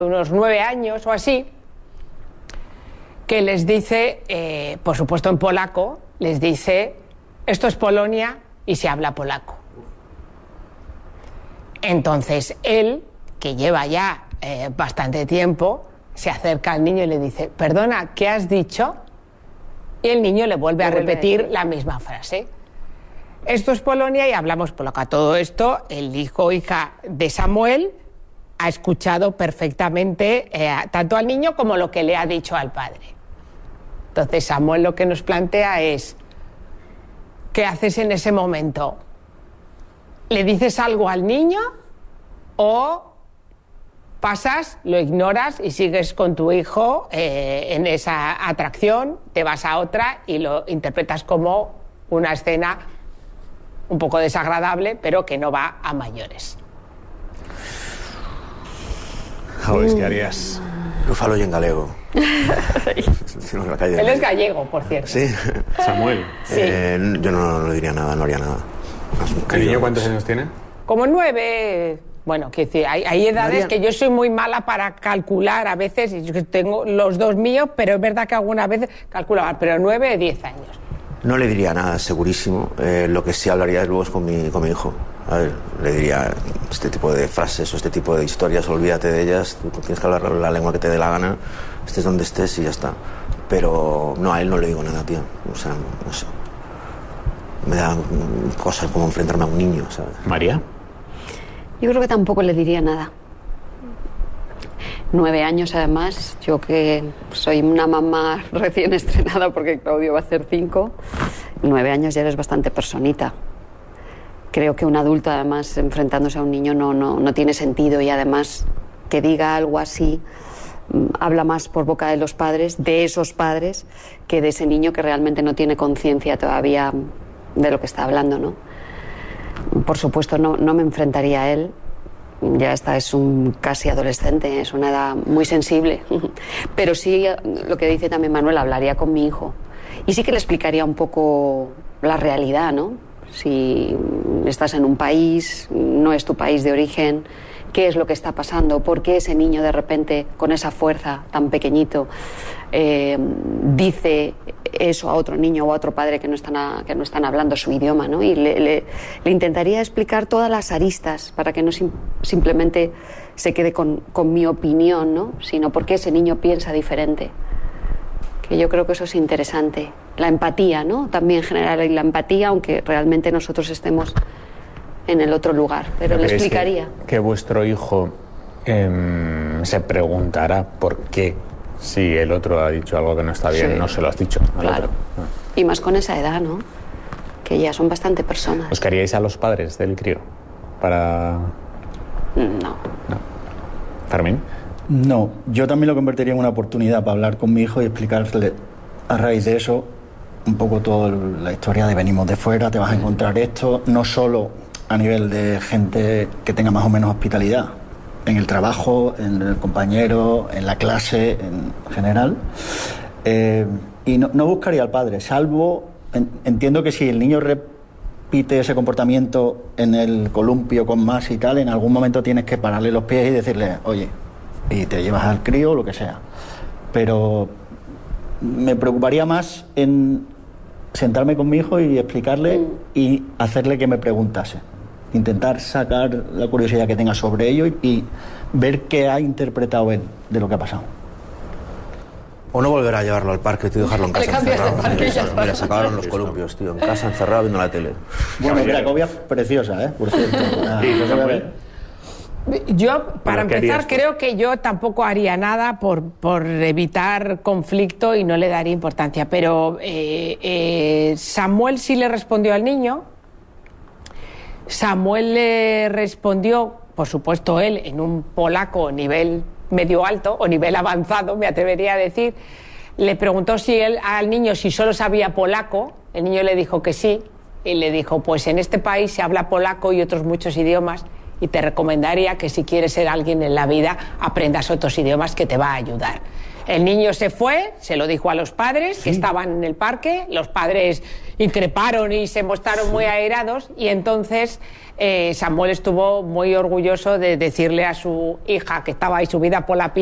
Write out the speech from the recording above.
unos 9 años o así, que les dice, por supuesto en polaco, les dice, esto es Polonia y se habla polaco. Entonces él, que lleva ya bastante tiempo, se acerca al niño y le dice, perdona, ¿qué has dicho? Y el niño le vuelve a repetir la misma frase. Esto es Polonia y hablamos polaco. A todo esto, el hijo o hija de Samuel ha escuchado perfectamente tanto al niño como lo que le ha dicho al padre. Entonces Samuel lo que nos plantea es, ¿qué haces en ese momento? ¿Le dices algo al niño o pasas, lo ignoras y sigues con tu hijo en esa atracción, te vas a otra y lo interpretas como una escena un poco desagradable, pero que no va a mayores? Joder, ¿qué harías? Yo falo en galego. Él es gallego, por cierto. Sí. Samuel. Sí. Yo no diría nada, no haría nada. ¿El niño cuántos años tiene? Como 9... Bueno, que decir, hay edades que yo soy muy mala para calcular a veces, y yo tengo los dos míos, pero es verdad que algunas veces calculaba, pero 9 o 10 años. No le diría nada, segurísimo. Lo que sí hablaría luego es con mi hijo. A ver, le diría este tipo de frases o este tipo de historias, olvídate de ellas, tú tienes que hablar la lengua que te dé la gana, estés donde estés y ya está. Pero no, a él no le digo nada, tío. O sea, no sé. Me da cosas como enfrentarme a un niño, ¿sabes? ¿María? Yo creo que tampoco le diría nada. 9 años, además, yo que soy una mamá recién estrenada porque Claudio va a hacer 5, 9 años ya eres bastante personita. Creo que un adulto, además, enfrentándose a un niño no tiene sentido, y además que diga algo así habla más por boca de los padres, de esos padres, que de ese niño que realmente no tiene conciencia todavía de lo que está hablando, ¿no? Por supuesto, no me enfrentaría a él. Ya es un casi adolescente, es una edad muy sensible. Pero sí, lo que dice también Manuel, hablaría con mi hijo. Y sí que le explicaría un poco la realidad, ¿no? Si estás en un país, no es tu país de origen, qué es lo que está pasando, por qué ese niño de repente, con esa fuerza tan pequeñito, dice eso a otro niño o a otro padre que no están hablando su idioma, ¿no? Y le intentaría explicar todas las aristas para que no simplemente se quede con mi opinión, ¿no? Sino por qué ese niño piensa diferente. Que yo creo que eso es interesante. La empatía, ¿no? También generar la empatía, aunque realmente nosotros estemos en el otro lugar, pero le explicaría. Que vuestro hijo se preguntará por qué, si el otro ha dicho algo que no está bien, no se lo has dicho al claro. otro. Y más con esa edad, ¿no? Que ya son bastante personas. ¿Os queríais a los padres del crío? Para... No. ¿Fermín? No, yo también lo convertiría en una oportunidad para hablar con mi hijo y explicarle a raíz de eso un poco toda la historia de venimos de fuera, te vas a encontrar esto, no solo a nivel de gente que tenga más o menos hospitalidad, en el trabajo, en el compañero, en la clase, en general. Y no buscaría al padre, salvo, entiendo que si el niño repite ese comportamiento en el columpio con más y tal, en algún momento tienes que pararle los pies y decirle, oye, y te llevas al crío o lo que sea. Pero me preocuparía más en sentarme con mi hijo y explicarle y hacerle que me preguntase. Intentar sacar la curiosidad que tenga sobre ello y ver qué ha interpretado él de lo que ha pasado. O no volver a llevarlo al parque, tío, dejarlo en casa encerrado. Mira, se acabaron los columpios, tío, en casa encerrado viendo la tele. Bueno, Cracovia preciosa, por cierto. Yo, para empezar, creo que yo tampoco haría nada por evitar conflicto y no le daría importancia. Pero Samuel sí le respondió al niño. Samuel le respondió, por supuesto él, en un polaco nivel medio alto o nivel avanzado, me atrevería a decir. Le preguntó al niño si solo sabía polaco. El niño le dijo que sí. Y le dijo, pues en este país se habla polaco y otros muchos idiomas, y te recomendaría que si quieres ser alguien en la vida aprendas otros idiomas, que te va a ayudar. El niño se fue, se lo dijo a los padres que estaban en el parque, los padres increparon y se mostraron muy airados y entonces Samuel estuvo muy orgulloso de decirle a su hija que estaba ahí subida por la